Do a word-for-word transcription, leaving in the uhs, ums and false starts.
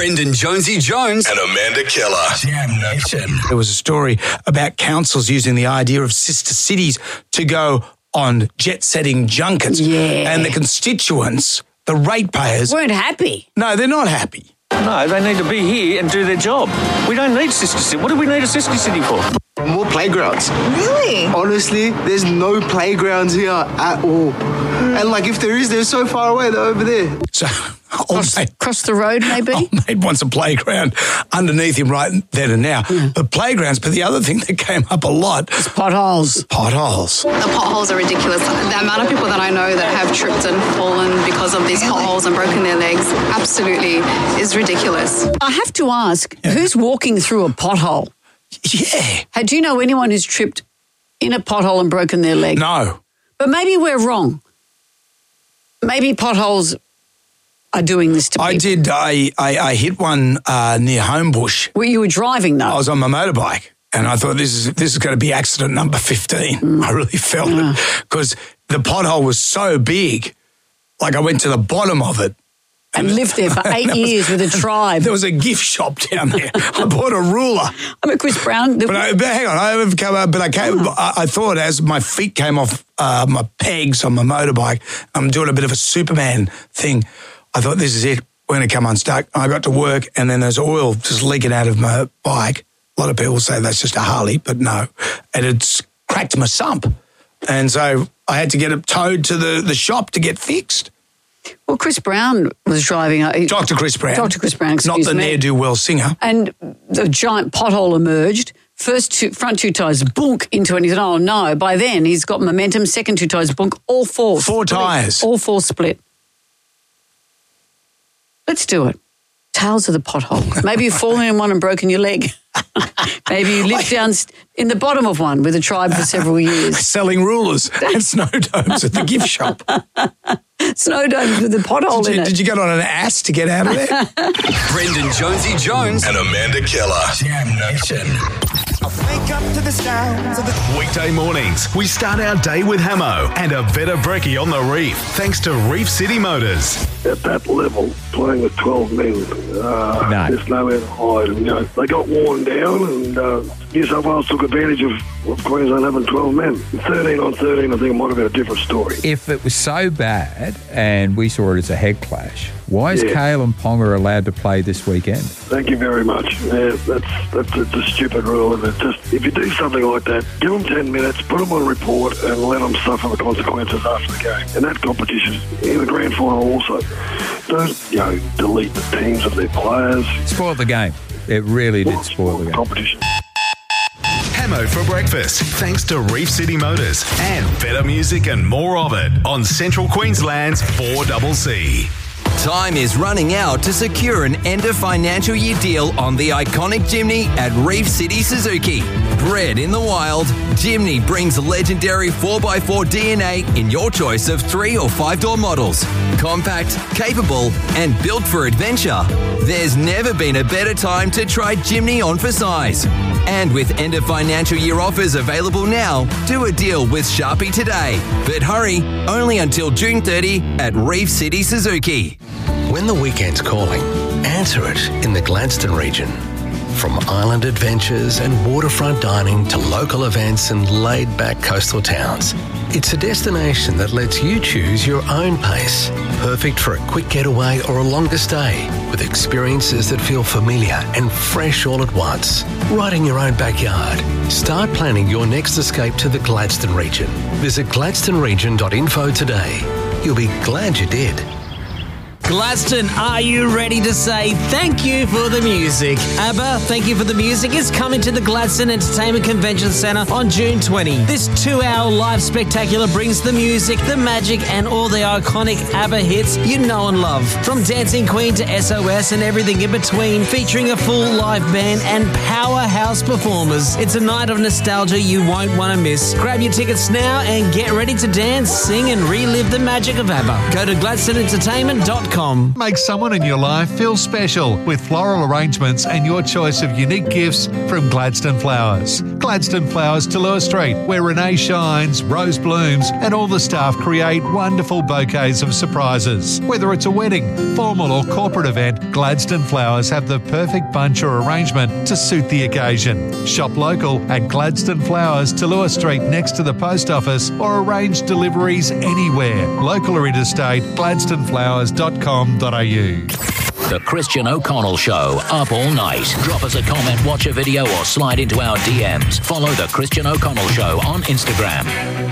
Brendan Jonesy Jones and Amanda Keller. Jam Nation. There was a story about councils using the idea of sister cities to go on jet-setting junkets. Yeah. And the constituents, the ratepayers... weren't happy. No, they're not happy. No, they need to be here and do their job. We don't need sister city. What do we need a sister city for? More playgrounds. Really? Honestly, there's no playgrounds here at all. And, like, if there is, they're so far away. They're over there. So... Cross, mate, cross the road, maybe? Oh, mate wants a playground underneath him right then and now. Yeah. But playgrounds, but the other thing that came up a lot... It's potholes. Potholes. The potholes are ridiculous. The amount of people that I know that have tripped and fallen because of these potholes and broken their legs absolutely is ridiculous. I have to ask, Yeah. who's walking through a pothole? Yeah. Hey, do you know anyone who's tripped in a pothole and broken their leg? No. But maybe we're wrong. Maybe potholes are doing this to people. I did. I, I, I hit one uh, near Homebush. Well, you were driving, though. I was on my motorbike, and I thought this is this is going to be accident number fifteen. Mm. I really felt Yeah. it because the pothole was so big. Like I went to the bottom of it. And lived there for eight There was- years with a tribe. There was a gift shop down there. I bought a ruler. I'm a Chris Brown. But, I, but hang on, I haven't come up. But I came. Oh. I, I thought as my feet came off uh, my pegs on my motorbike, I'm doing a bit of a Superman thing. I thought this is it. We're going to come unstuck. I got to work, and then there's oil just leaking out of my bike. A lot of people say that's just a Harley, but no, and it's cracked my sump, and so I had to get it towed to the, the shop to get fixed. Well, Chris Brown was driving. uh, Doctor Chris Brown, Doctor Chris Brown, not excuse the me. ne'er-do-well singer. And the giant pothole emerged. First two, front two tires, boonk into it. And he said, oh, no. By then, he's got momentum. Second two tires, boonk. All four. Four split. tyres. All four split. Let's do it. Tales of the pothole. Maybe you've fallen in one and broken your leg. Maybe you lived down in the bottom of one with a tribe for several years. Selling rulers and snow domes at the gift shop. Snow domes with a pothole Did in you, it. did you get on an ass to get out of there? Brendan Jonesy Jones and Amanda Keller. Jam Nation. Wake up to the sounds of the Weekday mornings, we start our day with Hamo and a better brekkie on the reef, thanks to Reef City Motors. At that level, playing with twelve men, uh, No. there's nowhere to hide. And, you know, they got worn down, and uh, New South Wales took advantage of, of Queensland having twelve men. thirteen on thirteen, I think it might have been a different story. If it was so bad and we saw it as a head clash, why is Yeah. Kale and Ponga allowed to play this weekend? Thank you very much. Yeah, that's that's a, a stupid rule, and it just if you do something like that, give them ten minutes, put them on report, and let them suffer the consequences after the game. And that competition in the grand final also. Don't you know delete the teams of their players. Spoiled the game. It really did spoil the game. Competition. Hamo for breakfast, thanks to Reef City Motors and better music and more of it on Central Queensland's four C C. Time is running out to secure an end of financial year deal on the iconic Jimny at Reef City Suzuki. Bred in the wild, Jimny brings legendary four by four D N A in your choice of three or five door models. Compact, capable, and built for adventure. There's never been a better time to try Jimny on for size. And with end of financial year offers available now, do a deal with Sharpie today. But hurry, only until June thirtieth at Reef City Suzuki. When the weekend's calling, answer it in the Gladstone region. From island adventures and waterfront dining to local events and laid-back coastal towns, it's a destination that lets you choose your own pace. Perfect for a quick getaway or a longer stay, with experiences that feel familiar and fresh all at once. Right in your own backyard. Start planning your next escape to the Gladstone region. Visit gladstone region dot info today. You'll be glad you did. Gladstone, are you ready to say thank you for the music? ABBA, Thank You for the Music is coming to the Gladstone Entertainment Convention Centre on June twentieth. This two-hour live spectacular brings the music, the magic and all the iconic ABBA hits you know and love. From Dancing Queen to S O S and everything in between, featuring a full live band and powerhouse performers. It's a night of nostalgia you won't want to miss. Grab your tickets now and get ready to dance, sing and relive the magic of ABBA. Go to gladstone entertainment dot com. com. Make someone in your life feel special with floral arrangements and your choice of unique gifts from Gladstone Flowers. Gladstone Flowers to Lewis Street, where Renee shines, Rose blooms, and all the staff create wonderful bouquets of surprises. Whether it's a wedding, formal or corporate event, Gladstone Flowers have the perfect bunch or arrangement to suit the occasion. Shop local at Gladstone Flowers to Lewis Street next to the post office, or arrange deliveries anywhere. Local or interstate, gladstone flowers dot com dot a u. The Christian O'Connell Show, up all night. Drop us a comment, watch a video, or slide into our D Ms. Follow The Christian O'Connell Show on Instagram.